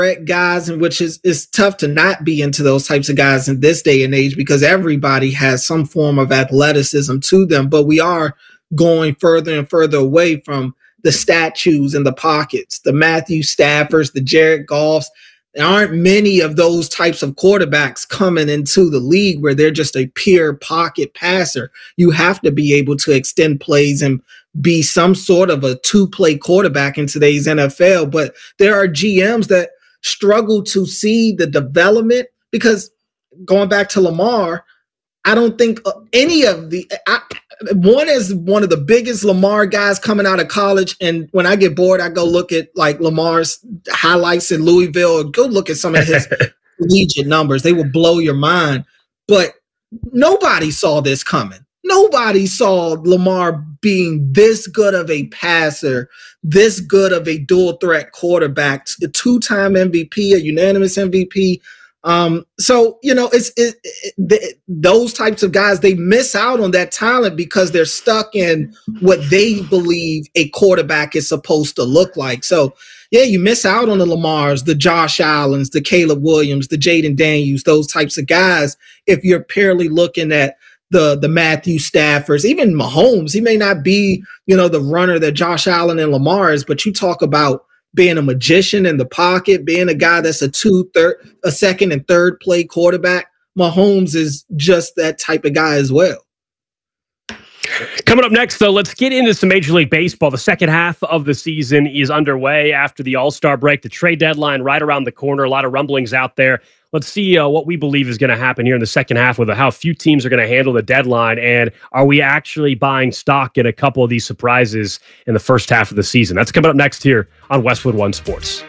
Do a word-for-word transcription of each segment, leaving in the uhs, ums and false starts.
guys, and which is is tough to not be into those types of guys in this day and age because everybody has some form of athleticism to them. But we are going further and further away from the statues in the pockets, the Matthew Staffords, the Jared Goffs. There aren't many of those types of quarterbacks coming into the league where they're just a pure pocket passer. You have to be able to extend plays and be some sort of a two-play quarterback in today's N F L. But there are G Ms that struggle to see the development because going back to Lamar, I don't think any of the I, one is one of the biggest Lamar guys coming out of college. And when I get bored, I go look at like Lamar's highlights in Louisville or go look at some of his collegiate numbers. They will blow your mind. But nobody saw this coming. Nobody saw Lamar being this good of a passer, this good of a dual threat quarterback, a two-time M V P, a unanimous M V P. Um, so, you know, it's it, it, it, those types of guys, they miss out on that talent because they're stuck in what they believe a quarterback is supposed to look like. So, yeah, you miss out on the Lamars, the Josh Allens, the Caleb Williams, the Jaden Daniels, those types of guys. If you're purely looking at the the Matthew Staffords, even Mahomes, he may not be, you know, the runner that Josh Allen and Lamar is, but you talk about being a magician in the pocket, being a guy that's a two, third, a second and third play quarterback. Mahomes is just that type of guy as well. Coming up next, though, let's get into some Major League Baseball. The second half of the season is underway after the All-Star break. The trade deadline right around the corner. A lot of rumblings out there. Let's see uh, what we believe is going to happen here in the second half with how few teams are going to handle the deadline. And are we actually buying stock in a couple of these surprises in the first half of the season? That's coming up next here on Westwood One Sports.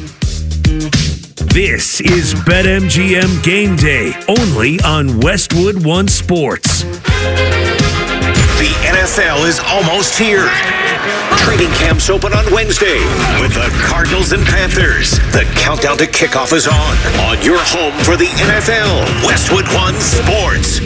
This is BetMGM Game Day, only on Westwood One Sports. The N F L is almost here. Training camps open on Wednesday with the Cardinals and Panthers. The countdown to kickoff is on. On your home for the N F L, Westwood One Sports.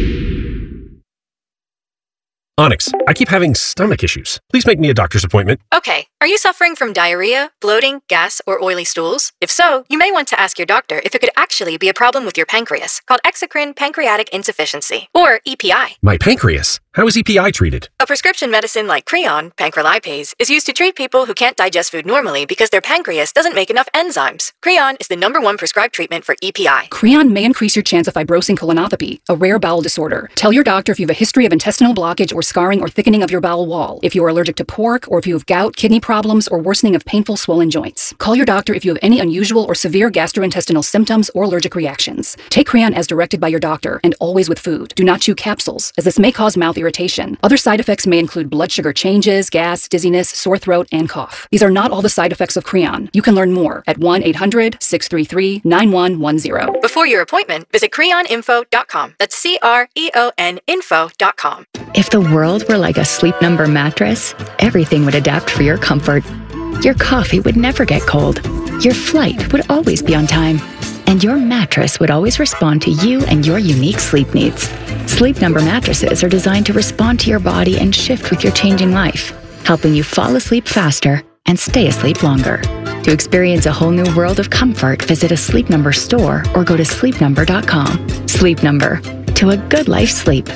Onyx, I keep having stomach issues. Please make me a doctor's appointment. Okay, are you suffering from diarrhea, bloating, gas, or oily stools? If so, you may want to ask your doctor if it could actually be a problem with your pancreas, called exocrine pancreatic insufficiency, or E P I. My pancreas? How is E P I treated? A prescription medicine like Creon, pancrelipase, is used to treat people who can't digest food normally because their pancreas doesn't make enough enzymes. Creon is the number one prescribed treatment for E P I. Creon may increase your chance of fibrosing colonopathy, a rare bowel disorder. Tell your doctor if you have a history of intestinal blockage or scarring or thickening of your bowel wall, if you are allergic to pork, or if you have gout, kidney problems, or worsening of painful swollen joints. Call your doctor if you have any unusual or severe gastrointestinal symptoms or allergic reactions. Take Creon as directed by your doctor, and always with food. Do not chew capsules, as this may cause mouth irritation. Other side effects may include blood sugar changes, gas, dizziness, sore throat, and cough. These are not all the side effects of Creon. You can learn more at one eight hundred, six three three, nine one one zero. Before your appointment, visit creon info dot com. That's C R E O N info dot com. If the world were like a Sleep Number mattress, everything would adapt for your comfort. Your coffee would never get cold. Your flight would always be on time. And your mattress would always respond to you and your unique sleep needs. Sleep Number mattresses are designed to respond to your body and shift with your changing life, helping you fall asleep faster and stay asleep longer. To experience a whole new world of comfort, visit a Sleep Number store or go to sleep number dot com. Sleep Number. To a good life sleep.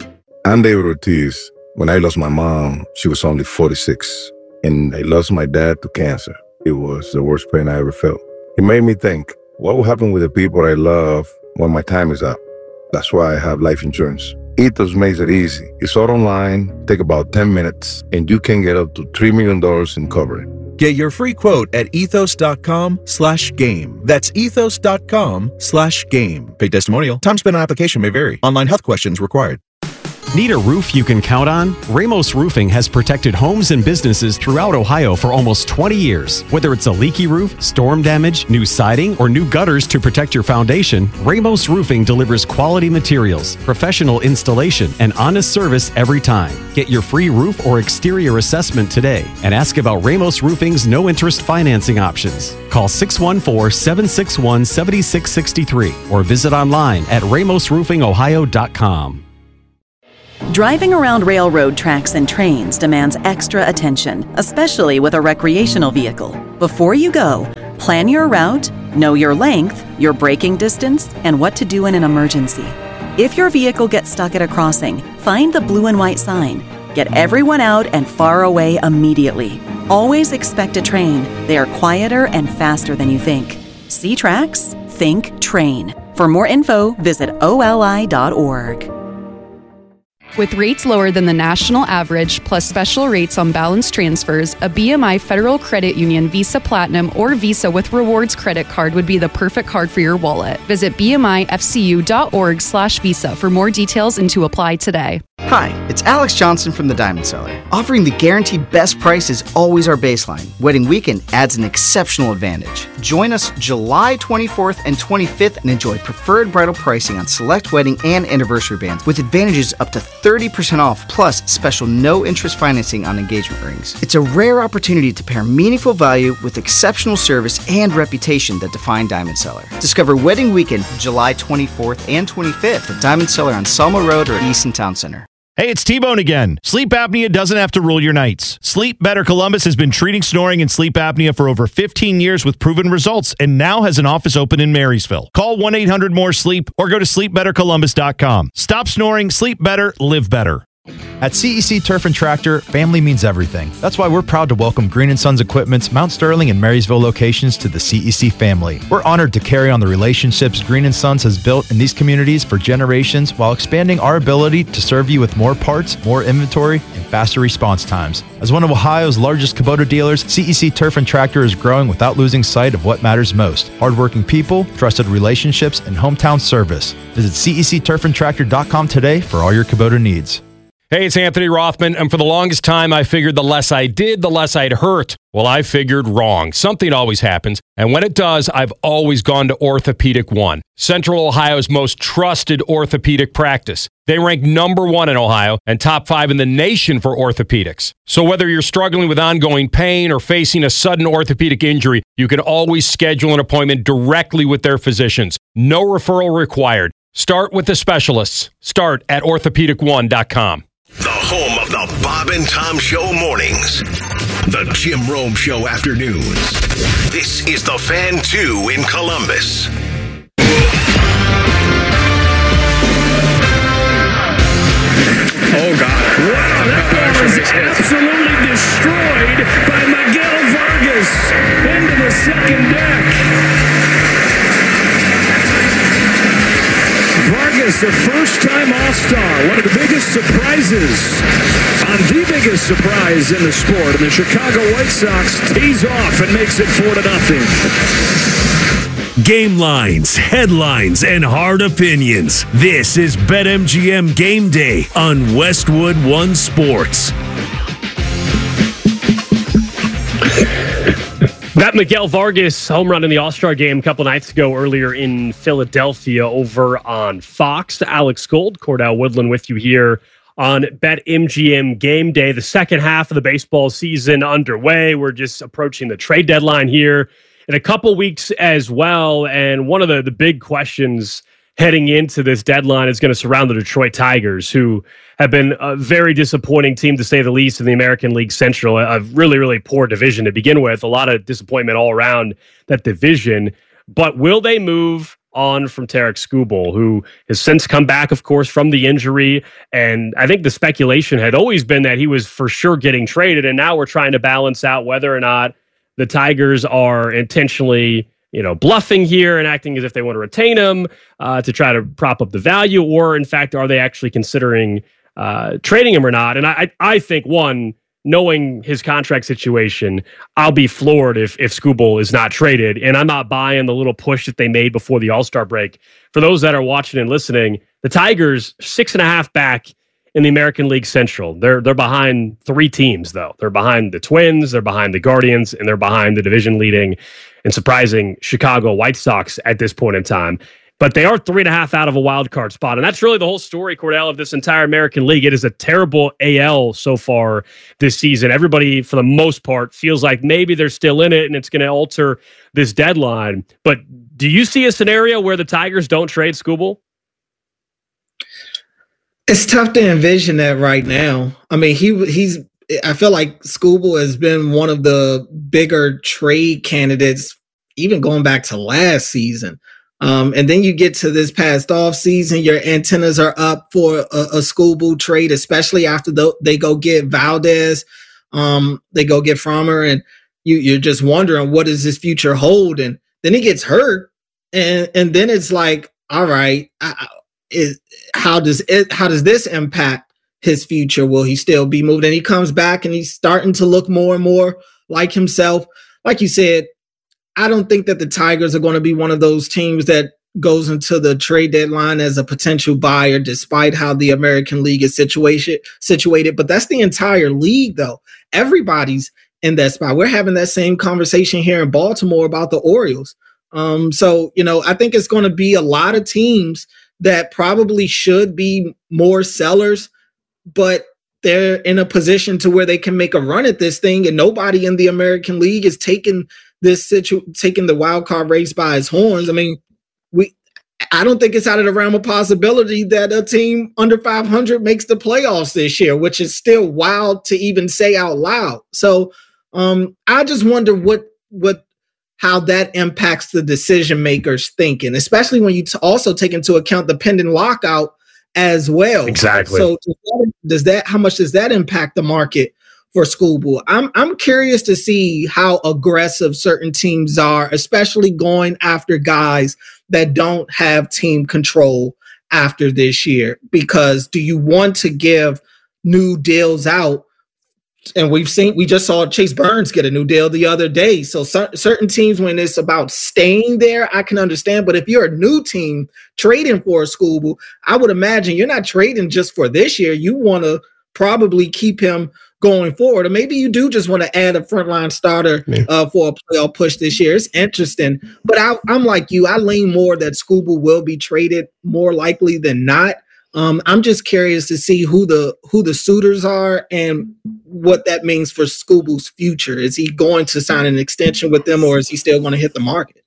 I'm David Ortiz. When I lost my mom, she was only forty-six. And I lost my dad to cancer. It was the worst pain I ever felt. It made me think, what will happen with the people I love when my time is up? That's why I have life insurance. Ethos makes it easy. It's all online, take about ten minutes, and you can get up to three million dollars in coverage. Get your free quote at ethos.com slash game. That's ethos.com slash game. Paid testimonial. Time spent on application may vary. Online health questions required. Need a roof you can count on? Ramos Roofing has protected homes and businesses throughout Ohio for almost twenty years. Whether it's a leaky roof, storm damage, new siding, or new gutters to protect your foundation, Ramos Roofing delivers quality materials, professional installation, and honest service every time. Get your free roof or exterior assessment today and ask about Ramos Roofing's no-interest financing options. Call six one four, seven six one, seven six six three or visit online at ramos roofing ohio dot com. Driving around railroad tracks and trains demands extra attention, especially with a recreational vehicle. Before you go, Plan your route, know your length, your braking distance, and what to do in an emergency. If your vehicle gets stuck at a crossing, find the blue and white sign. Get everyone out and far away immediately. Always expect a train. They are quieter and faster than you think. See tracks? Think train. For more info, visit O L I dot org. With rates lower than the national average, plus special rates on balance transfers, a B M I Federal Credit Union Visa Platinum or Visa with Rewards credit card would be the perfect card for your wallet. Visit B M I F C U dot org slash visa for more details and to apply today. Hi, it's Alex Johnson from the Diamond Seller. Offering the guaranteed best price is always our baseline. Wedding weekend adds an exceptional advantage. Join us July twenty-fourth and twenty-fifth and enjoy preferred bridal pricing on select wedding and anniversary bands with advantages up to thirty percent off plus special no-interest financing on engagement rings. It's a rare opportunity to pair meaningful value with exceptional service and reputation that define Diamond Seller. Discover Wedding Weekend July twenty-fourth and twenty-fifth at Diamond Seller on Selma Road or Easton Town Center. Hey, it's T-Bone again. Sleep apnea doesn't have to rule your nights. Sleep Better Columbus has been treating snoring and sleep apnea for over fifteen years with proven results and now has an office open in Marysville. Call one eight hundred more sleep or go to sleep better columbus dot com. Stop snoring, sleep better, live better. At C E C Turf and Tractor, family means everything. That's why we're proud to welcome Green and Sons Equipment's Mount Sterling and Marysville locations to the C E C family. We're honored to carry on the relationships Green and Sons has built in these communities for generations while expanding our ability to serve you with more parts, more inventory, and faster response times. As one of Ohio's largest Kubota dealers, C E C Turf and Tractor is growing without losing sight of what matters most: hardworking people, trusted relationships, and hometown service. Visit C E C turf and tractor dot com today for all your Kubota needs. Hey, it's Anthony Rothman, and for the longest time, I figured the less I did, the less I'd hurt. Well, I figured wrong. Something always happens, and when it does, I've always gone to Orthopedic One, Central Ohio's most trusted orthopedic practice. They rank number one in Ohio and top five in the nation for orthopedics. So whether you're struggling with ongoing pain or facing a sudden orthopedic injury, you can always schedule an appointment directly with their physicians. No referral required. Start with the specialists. Start at orthopedic one dot com. The home of the Bob and Tom Show mornings. The Jim Rome Show afternoons. This is The Fan two in Columbus. Oh, God. Wow, that ball is absolutely destroyed by Miguel Vargas into the second deck. Vargas, a first-time All-Star, one of the biggest surprises on the biggest surprise in the sport. And the Chicago White Sox tees off and makes it four to nothing. Game lines, headlines, and hard opinions. This is BetMGM Game Day on Westwood One Sports. That Miguel Vargas home run in the All-Star game a couple nights ago earlier in Philadelphia over on Fox. Alex Gold, Cordell Woodland with you here on BetMGM Game Day. The second half of the baseball season underway. We're just approaching the trade deadline here in a couple weeks as well. And one of the, the big questions heading into this deadline is going to surround the Detroit Tigers, who have been a very disappointing team, to say the least, in the American League Central. A really, really poor division to begin with. A lot of disappointment all around that division. But will they move on from Tarik Skubal, who has since come back, of course, from the injury? And I think the speculation had always been that he was for sure getting traded. And now we're trying to balance out whether or not the Tigers are intentionally, you know, bluffing here and acting as if they want to retain him uh, to try to prop up the value, or in fact, are they actually considering uh, trading him or not? And I, I think, one, knowing his contract situation, I'll be floored if if Skubal is not traded, and I'm not buying the little push that they made before the All-Star break. For those that are watching and listening, the Tigers six and a half back in the American League Central. They're they're behind three teams though. They're behind the Twins, they're behind the Guardians, and they're behind the division leading and surprising Chicago White Sox at this point in time. But they are three and a half out of a wild card spot. And that's really the whole story, Cordell, of this entire American League. It is a terrible A L so far this season. Everybody, for the most part, feels like maybe they're still in it and it's going to alter this deadline. But do you see a scenario where the Tigers don't trade Skubal? It's tough to envision that right now. I mean, he he's. I feel like Skubal has been one of the bigger trade candidates even going back to last season. Um, and then you get to this past off season, your antennas are up for a, a Scooble trade, especially after the, they go get Valdez, um, they go get Frommer, and you, you're just wondering what does this future hold. And then he gets hurt, and and then it's like, all right, I, is, how does it? How does this impact his future? Will he still be moved? And he comes back, and he's starting to look more and more like himself. Like you said, I don't think that the Tigers are going to be one of those teams that goes into the trade deadline as a potential buyer, despite how the American League is situated. Situated, but that's the entire league, though. Everybody's in that spot. We're having that same conversation here in Baltimore about the Orioles. Um, so, you know, I think it's going to be a lot of teams that probably should be more sellers, but they're in a position to where they can make a run at this thing, and nobody in the American League is taking this situ- taking the wild card race by its horns. I mean, we I don't think it's out of the realm of possibility that a team under five hundred makes the playoffs this year, which is still wild to even say out loud. So um, I just wonder what what how that impacts the decision makers' thinking, especially when you t- also take into account the pending lockout as well. Exactly. So does that, does that how much does that impact the market for Scooble? I'm I'm curious to see how aggressive certain teams are, especially going after guys that don't have team control after this year. Because do you want to give new deals out? And we've seen, we just saw Chase Burns get a new deal the other day. So cer- certain teams, when it's about staying there, I can understand. But if you're a new team trading for a Scooble, I would imagine you're not trading just for this year. You want to probably keep him going forward. Or maybe you do just want to add a frontline starter uh, for a playoff push this year. It's interesting. But I, I'm like you. I lean more that Scooble will be traded more likely than not. Um, I'm just curious to see who the who the suitors are and what that means for Scooble's future. Is he going to sign an extension with them, or is he still going to hit the market?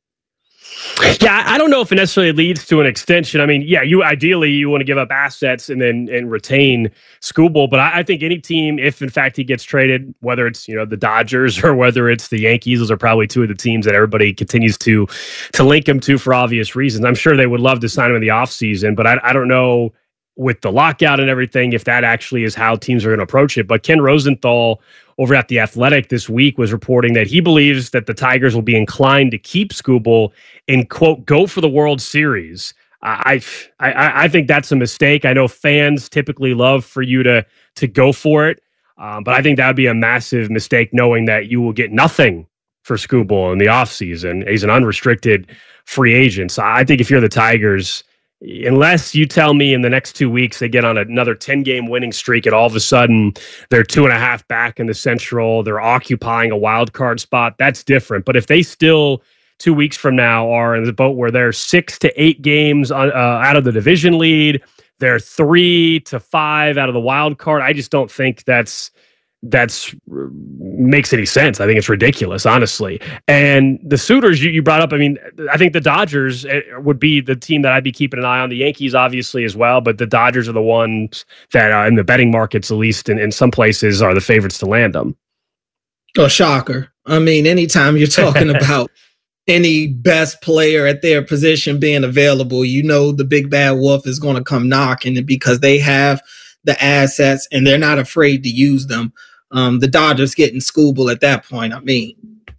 Yeah, I don't know if it necessarily leads to an extension. I mean, yeah, you ideally you want to give up assets and then and retain Scooble, but I, I think any team, if in fact he gets traded, whether it's you know the Dodgers or whether it's the Yankees, those are probably two of the teams that everybody continues to to link him to for obvious reasons. I'm sure they would love to sign him in the offseason, but I, I don't know with the lockout and everything if that actually is how teams are going to approach it. But Ken Rosenthal over at The Athletic this week was reporting that he believes that the Tigers will be inclined to keep Scooble and, quote, go for the World Series. I, I I think that's a mistake. I know fans typically love for you to to go for it, um, but I think that would be a massive mistake knowing that you will get nothing for Scooble in the offseason. He's an unrestricted free agent. So I think if you're the Tigers, unless you tell me in the next two weeks they get on another ten-game winning streak and all of a sudden they're two and a half back in the Central, they're occupying a wild card spot, that's different. But if they still, two weeks from now, are in the boat where they're six to eight games on, uh, out of the division lead, they're three to five out of the wild card, I just don't think that's that's makes any sense. I think it's ridiculous, honestly. And the suitors you, you brought up, I mean, I think the Dodgers would be the team that I'd be keeping an eye on. The Yankees, obviously, as well, but the Dodgers are the ones that, uh, in the betting markets, at least in, in some places, are the favorites to land them. Oh, shocker. I mean, anytime you're talking about any best player at their position being available, you know the big bad wolf is going to come knocking, because they have the assets and they're not afraid to use them. Um, the Dodgers getting Scooble at that point, I mean,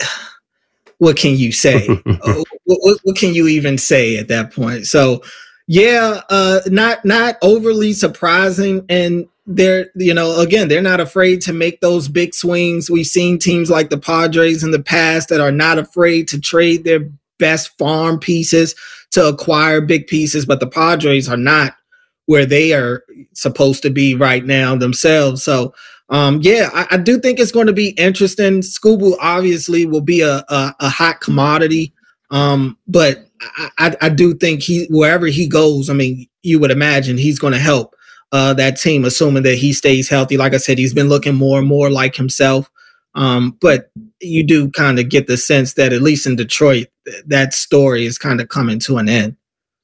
what can you say? what, what, what can you even say at that point? So, yeah, uh, not not overly surprising. And they're, you know, again, they're not afraid to make those big swings. We've seen teams like the Padres in the past that are not afraid to trade their best farm pieces to acquire big pieces, but the Padres are not where they are supposed to be right now themselves. So, um, yeah, I, I do think it's going to be interesting. Scooble obviously will be a, a, a hot commodity, um, but I, I, I do think he, wherever he goes, I mean, you would imagine he's going to help uh, that team, assuming that he stays healthy. Like I said, he's been looking more and more like himself. Um, but you do kind of get the sense that, at least in Detroit, th- that story is kind of coming to an end.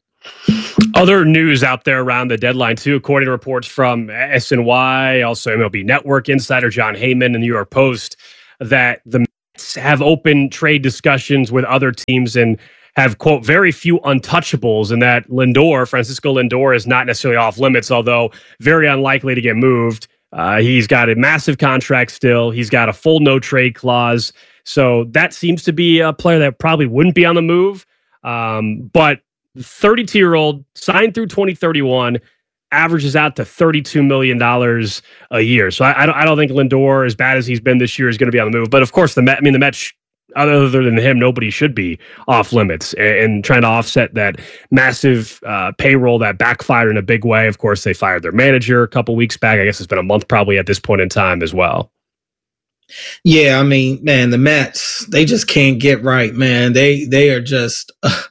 Other news out there around the deadline, too, according to reports from S N Y, also M L B Network insider John Heyman and the New York Post, that the Mets have open trade discussions with other teams and have, quote, very few untouchables, and that Lindor, Francisco Lindor, is not necessarily off limits, although very unlikely to get moved. Uh, he's got a massive contract still. He's got a full no-trade clause. So that seems to be a player that probably wouldn't be on the move. Um, but thirty-two-year-old, signed through twenty thirty-one, averages out to thirty-two million dollars a year. So I, I, don't, I don't think Lindor, as bad as he's been this year, is going to be on the move. But of course, the Met, I mean, the Mets, other than him, nobody should be off limits, and, and trying to offset that massive uh, payroll that backfired in a big way. Of course, they fired their manager a couple weeks back. I guess it's been a month probably at this point in time as well. Yeah, I mean, man, the Mets, they just can't get right, man. They they are just uh,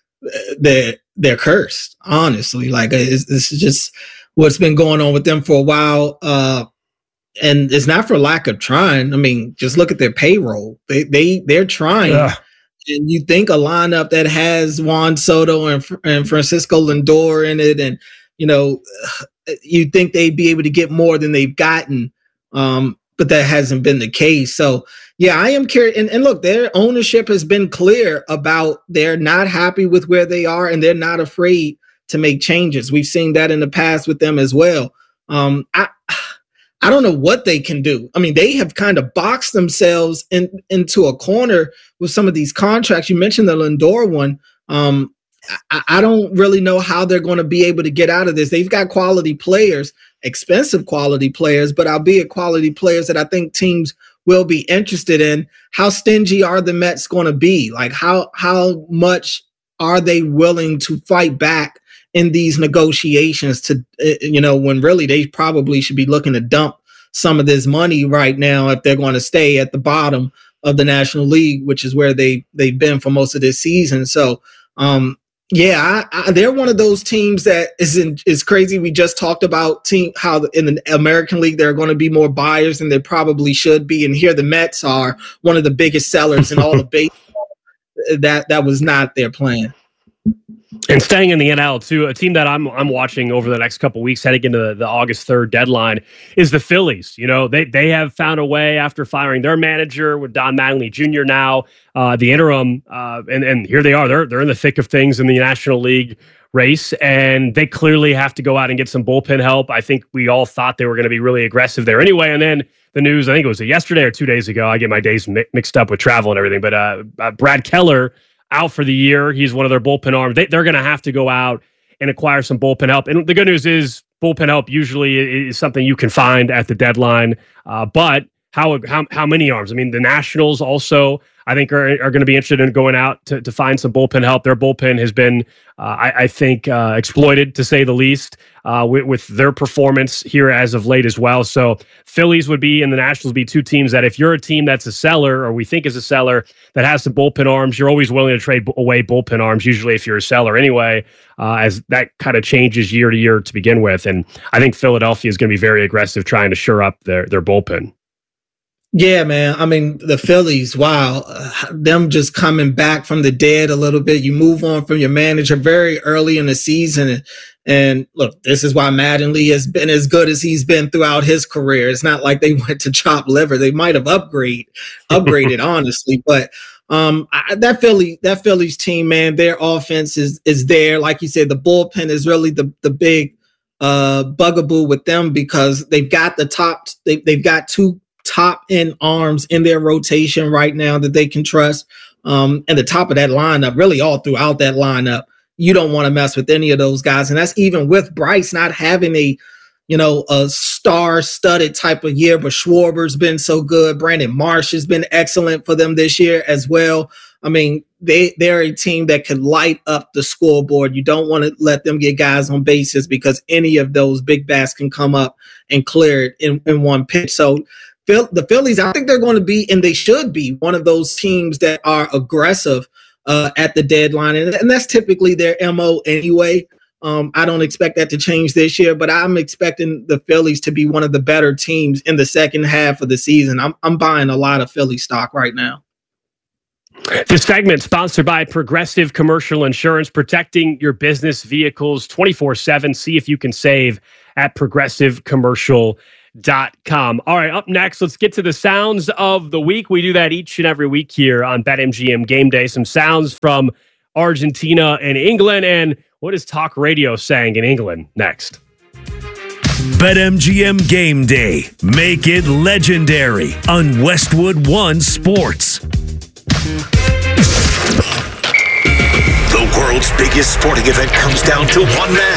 they're they're cursed, honestly. Like it's, this is just what's been going on with them for a while. Uh, and it's not for lack of trying. I mean, just look at their payroll. They they they're trying. Yeah. And you think a lineup that has Juan Soto and and Francisco Lindor in it, and you know, you think they'd be able to get more than they've gotten. Um, But that hasn't been the case. So, yeah, I am curious. And, and look, their ownership has been clear about they're not happy with where they are, and they're not afraid to make changes. We've seen that in the past with them as well. Um, I I don't know what they can do. I mean, they have kind of boxed themselves in, into a corner with some of these contracts. You mentioned the Lindor one. Um, I, I don't really know how they're going to be able to get out of this. They've got quality players, expensive quality players, but albeit quality players that I think teams will be interested in. How stingy are the Mets going to be? Like how how much are they willing to fight back in these negotiations to, you know, when really they probably should be looking to dump some of this money right now if they're going to stay at the bottom of the National League, which is where they, they've been for most of this season. So, um, Yeah, I, I, they're one of those teams that is in, is crazy. We just talked about team how the, in the American League there are going to be more buyers than there probably should be, and here the Mets are one of the biggest sellers in all of baseball. That that was not their plan. And staying in the N L too, a team that I'm I'm watching over the next couple of weeks, heading into the, the August third deadline, is the Phillies. You know, they they have found a way after firing their manager with Don Mattingly Junior now, uh, the interim, uh, and and here they are. They're they're in the thick of things in the National League race, and they clearly have to go out and get some bullpen help. I think we all thought they were going to be really aggressive there anyway, and then the news, I think it was yesterday or two days ago. I get my days mi- mixed up with travel and everything, but uh, uh, Brad Keller out for the year. He's one of their bullpen arms. They, they're going to have to go out and acquire some bullpen help. And the good news is bullpen help usually is something you can find at the deadline. Uh, but how, how how many arms? I mean, the Nationals also, I think, are, are going to be interested in going out to, to find some bullpen help. Their bullpen has been, uh, I, I think, uh, exploited, to say the least, uh, with, with their performance here as of late as well. So Phillies would be and the Nationals would be two teams that if you're a team that's a seller, or we think is a seller, that has some bullpen arms, you're always willing to trade away bullpen arms, usually if you're a seller anyway, uh, as that kind of changes year to year to begin with. And I think Philadelphia is going to be very aggressive trying to shore up their, their bullpen. Yeah, man. I mean, the Phillies, wow, uh, them just coming back from the dead a little bit. You move on from your manager very early in the season. And, and look, this is why Mattingly has been as good as he's been throughout his career. It's not like they went to chop liver. They might have upgrade, upgraded, honestly. But um, I, that Philly, that Phillies team, man, their offense is is there. Like you said, the bullpen is really the the big uh, bugaboo with them because they've got the top. They, they've got two top end arms in their rotation right now that they can trust. Um, and the top of that lineup, really all throughout that lineup, you don't want to mess with any of those guys. And that's even with Bryce not having a, you know, a star studded type of year, but Schwarber's been so good. Brandon Marsh has been excellent for them this year as well. I mean, they, they're a team that could light up the scoreboard. You don't want to let them get guys on bases because any of those big bats can come up and clear it in, in one pitch. So the Phillies, I think they're going to be, and they should be, one of those teams that are aggressive uh, at the deadline. And, and that's typically their M O anyway. Um, I don't expect that to change this year, but I'm expecting the Phillies to be one of the better teams in the second half of the season. I'm, I'm buying a lot of Philly stock right now. This segment sponsored by Progressive Commercial Insurance, protecting your business vehicles twenty-four seven. See if you can save at Progressive Commercial dot com. All right, up next, let's get to the sounds of the week. We do that each and every week here on BetMGM Game Day. Some sounds from Argentina and England. And what is talk radio saying in England next? BetMGM Game Day. Make it legendary on Westwood One Sports. The world's biggest sporting event comes down to one man.